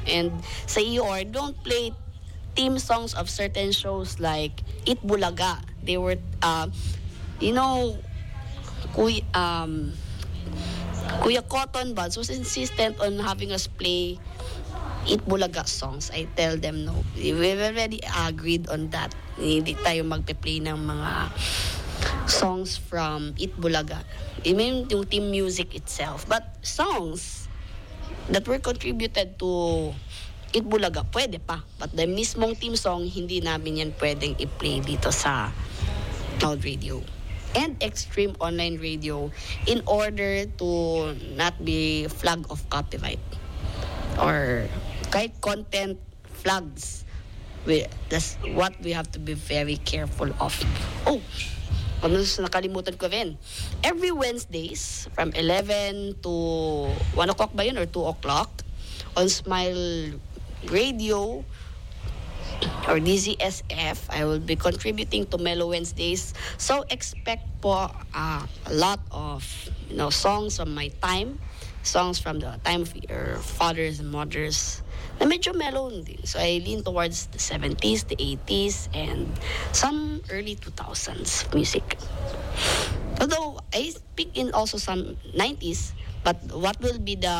And sa EOR, don't play theme songs of certain shows like Eat Bulaga. They were, you know, Kuya Cotton Buds was insistent on having us play Eat Bulaga songs. I tell them no. We already agreed on that. Hindi tayo magpe-play ng mga songs from Eat Bulaga. I mean, yung team music itself. But songs that were contributed to Eat Bulaga, pwede pa. But the mismong team song, hindi namin yan pwedeng i-play dito sa Cloud Radio and Extreme Online Radio in order to not be flag of copyright or kahit content flags. That's what we have to be very careful of. Oh, nakalimutan ko rin. Every Wednesdays from 11 to 1 o'clock ba yun or 2 o'clock on Smile Radio or DZSF, I will be contributing to Mellow Wednesdays. So expect po a lot of songs from my time, songs from the time of your fathers and mothers na medyo mellow din. So I lean towards the 70s, the 80s, and some early 2000s music. Although I speak in also some 90s, but what will be the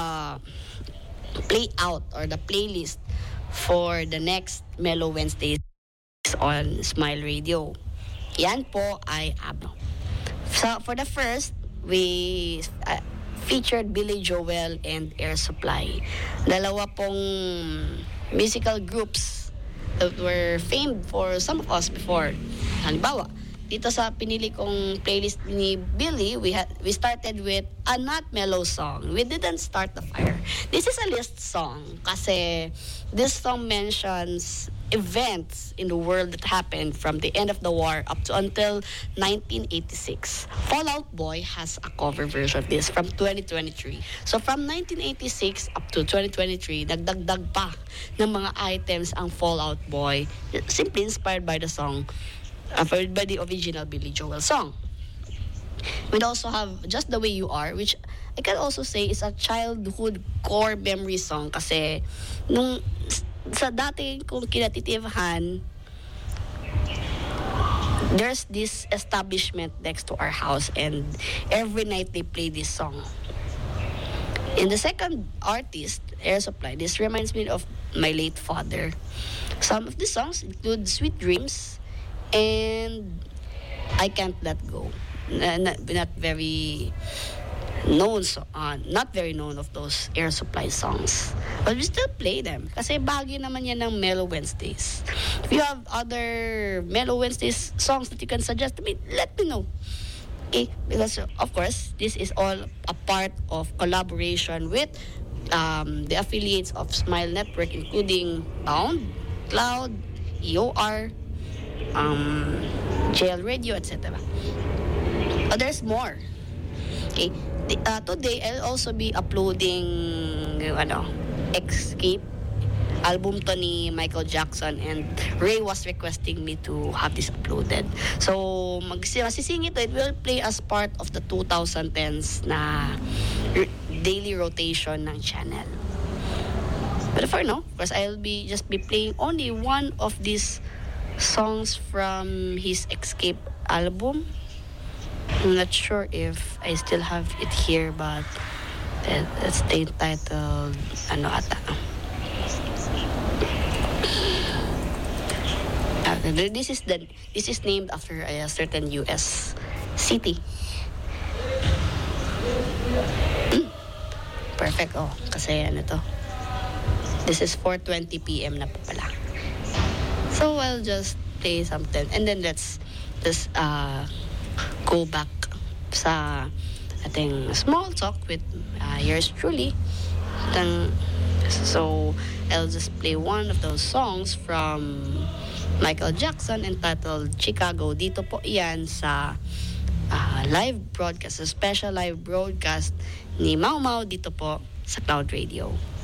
play out or the playlist for the next Mellow Wednesdays on Smile Radio? Yan po ay abno. So for the first, we featured Billy Joel and Air Supply. Dalawa pong musical groups that were famed for some of us before. Halimbawa, dito sa pinili kong playlist ni Billy, we started with a not mellow song. We didn't start the fire. This is a list song kasi this song mentions events in the world that happened from the end of the war up to until 1986. Fall Out Boy has a cover version of this from 2023. So from 1986 up to 2023, nagdagdag pa ng mga items ang Fall Out Boy, simply inspired by the song, by the original Billy Joel song. We also have Just the Way You Are, which I can also say is a childhood core memory song kasi nung sa dati kong kinatitivahan, there's this establishment next to our house and every night they play this song. And the second artist, Air Supply, this reminds me of my late father. Some of the songs include Sweet Dreams and I Can't Let Go. Not very known of those Air Supply songs, but we still play them kasi bagay naman yan ng Mellow Wednesdays. If you have other Mellow Wednesdays songs that you can suggest to me, let me know. Okay, because of course this is all a part of collaboration with the affiliates of Smile Network, including Bound, Cloud, EOR, JL Radio, etc. Oh, there's more. Okay. Today, I'll also be uploading Escape album to ni Michael Jackson, and Ray was requesting me to have this uploaded. So, masisingit it will play as part of the 2010s na daily rotation ng channel. But for now, because I'll be playing only one of these songs from his Escape album. I'm not sure if I still have it here, but it's entitled this is named after a certain US city. Perfect. Oh, kasi to. This is 4:20 p.m. na po pala. So I'll just play something and then let's just go back sa ating small talk with yours truly. So I'll just play one of those songs from Michael Jackson entitled Chicago. Dito po yan sa live broadcast, a special live broadcast ni Mau Mau dito po sa Cloud Radio.